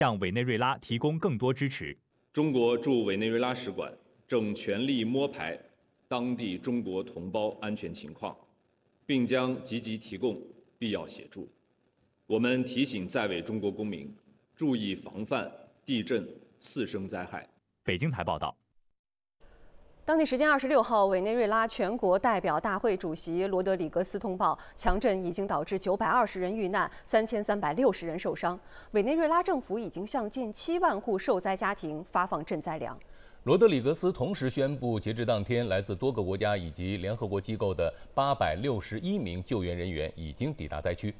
向委内瑞拉提供更多支持。 中国驻委内瑞拉使馆正全力摸排当地中国同胞安全情况，并将积极提供必要协助。我们提醒在委中国公民注意防范地震次生灾害。 北京台报道。 当地时间26号，委内瑞拉全国代表大会主席罗德里格斯通报，强震已经导致920人遇难，3360人受伤。委内瑞拉政府已经向近7万户受灾家庭发放赈灾粮。 罗德里格斯同时宣布，截至当天，来自多个国家以及联合国机构的861名救援人员已经抵达灾区。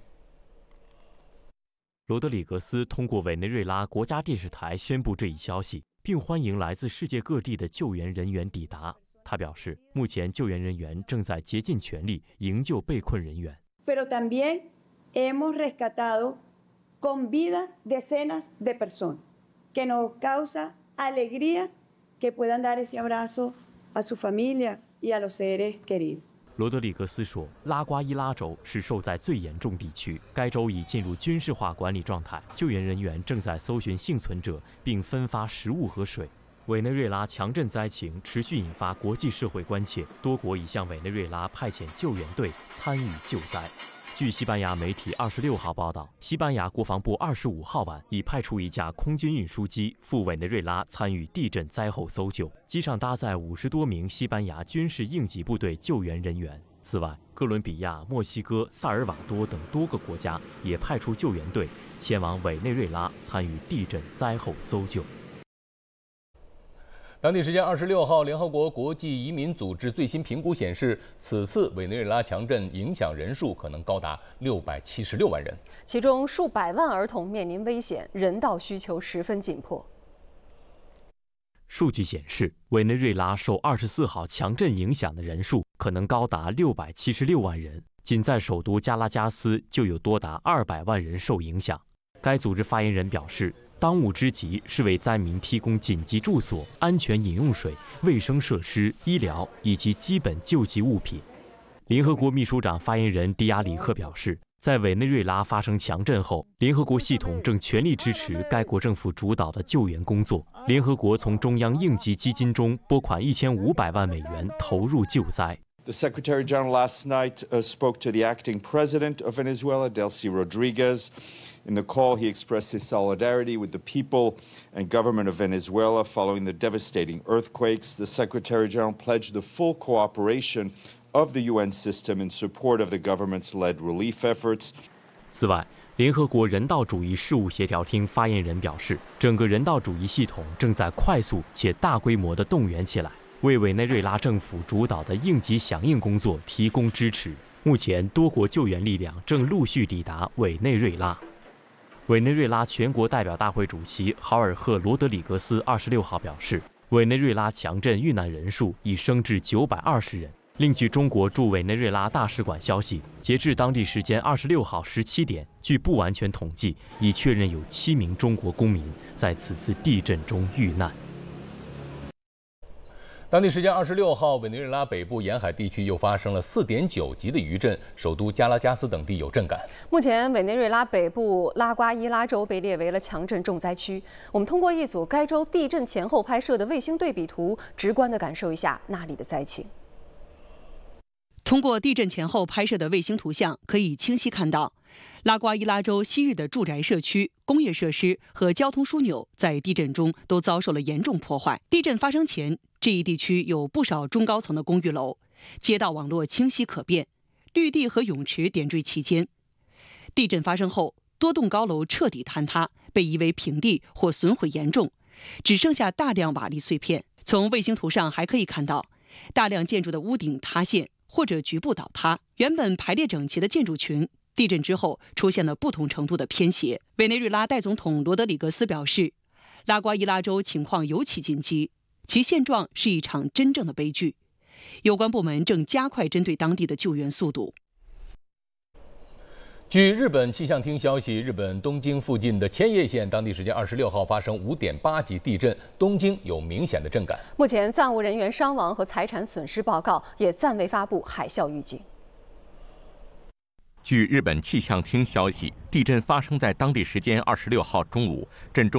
罗德里格斯通过委内瑞拉国家电视台宣布这一消息，并欢迎来自世界各地的救援人员抵达。他表示，目前救援人员正在竭尽全力营救被困人员。 Pero también hemos rescatado con vida decenas de personas, que nos causa alegría que puedan dar ese abrazo a su familia y a los seres queridos. 罗德里格斯说，拉瓜伊拉州是受灾最严重地区，该州已进入军事化管理状态，救援人员正在搜寻幸存者，并分发食物和水。委内瑞拉强震灾情持续引发国际社会关切，多国已向委内瑞拉派遣救援队参与救灾。据西班牙媒体26号报道，西班牙国防部25号晚已派出一架空军运输机赴委内瑞拉参与地震灾后搜救，机上搭载50多名西班牙军事应急部队救援人员。此外，哥伦比亚、墨西哥、萨尔瓦多等多个国家也派出救援队前往委内瑞拉参与地震灾后搜救。 当地时间26号，联合国国际移民组织最新评估显示，此次委内瑞拉强震影响人数可能高达676万人， 其中数百万儿童面临危险，人道需求十分紧迫。 数据显示，委内瑞拉受24号强震影响的人数可能高达676万人，仅在首都加拉加斯就有多达200万人受影响。该组织发言人表示，当务之急是为灾民提供紧急住所、安全饮用水、卫生设施、医疗以及基本救济物品。联合国秘书长发言人迪亚里克表示，在委内瑞拉发生强震后，联合国系统正全力支持该国政府主导的救援工作。联合国从中央应急基金中拨款1500万美元投入救灾。 The Secretary General last night spoke to the acting president of Venezuela, Delcy Rodriguez. In the call, he expressed his solidarity with the people and government of Venezuela following the devastating earthquakes. The Secretary General pledged the full cooperation of the UN system in support of the government's led relief efforts. 此外，联合国人道主义事务协调厅发言人表示，整个人道主义系统正在快速且大规模地动员起来，为委内瑞拉政府主导的应急响应工作提供支持。目前，多国救援力量正陆续抵达委内瑞拉。委内瑞拉全国代表大会主席豪尔赫·罗德里格斯26号表示，委内瑞拉强震遇难人数已升至920人。另据中国驻委内瑞拉大使馆消息，截至当地时间26号17点，据不完全统计，已确认有7名中国公民在此次地震中遇难。 当地时间26号，委内瑞拉北部沿海地区又发生了4.9级的余震，首都加拉加斯等地有震感。 目前，委内瑞拉北部拉瓜伊拉州被列为了强震重灾区。我们通过一组该州地震前后拍摄的卫星对比图，直观地感受一下那里的灾情。 通过地震前后拍摄的卫星图像，可以清晰看到，拉瓜伊拉州昔日的住宅社区、工业设施和交通枢纽在地震中都遭受了严重破坏。地震发生前，这一地区有不少中高层的公寓楼，街道网络清晰可辨，绿地和泳池点缀其间。地震发生后，多栋高楼彻底坍塌，被夷为平地或损毁严重，只剩下大量瓦砾碎片。从卫星图上还可以看到，大量建筑的屋顶塌陷或者局部倒塌，原本排列整齐的建筑群，地震之后出现了不同程度的偏斜。委内瑞拉代总统罗德里格斯表示，拉瓜伊拉州情况尤其紧急，其现状是一场真正的悲剧，有关部门正加快针对当地的救援速度。 据日本气象厅消息，日本东京附近的千叶县当地时间26号发生5.8级地震，东京有明显的震感。 目前暂无人员伤亡和财产损失报告，也暂未发布海啸预警。 据日本气象厅消息，地震发生在当地时间26号中午，震中